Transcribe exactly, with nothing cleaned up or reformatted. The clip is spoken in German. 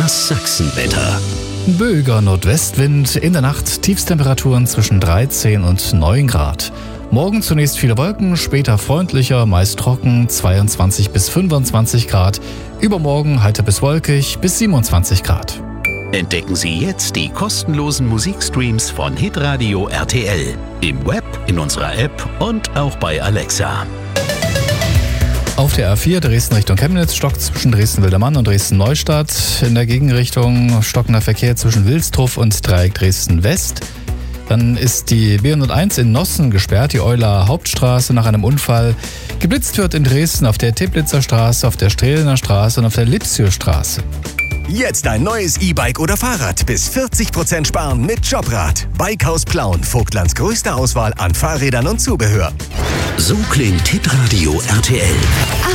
Das Sachsenwetter. Böiger Nordwestwind, in der Nacht Tiefstemperaturen zwischen dreizehn und neun Grad. Morgen zunächst viele Wolken, später freundlicher, meist trocken, zweiundzwanzig bis fünfundzwanzig Grad. Übermorgen heiter bis wolkig, bis siebenundzwanzig Grad. Entdecken Sie jetzt die kostenlosen Musikstreams von Hitradio R T L. Im Web, in unserer App und auch bei Alexa. Auf der A vier Dresden Richtung Chemnitz stockt zwischen Dresden-Wildermann und Dresden-Neustadt. In der Gegenrichtung stockender Verkehr zwischen Wilsdruff und Dreieck Dresden-West. Dann ist die B hunderteins in Nossen gesperrt, die Euler Hauptstraße nach einem Unfall. Geblitzt wird in Dresden auf der Teplitzer Straße, auf der Strehlener Straße und auf der Lipsiusstraße. Jetzt ein neues E-Bike oder Fahrrad. Bis vierzig Prozent sparen mit Jobrad. Bikehaus Plauen, Vogtlands größte Auswahl an Fahrrädern und Zubehör. So klingt Hitradio R T L.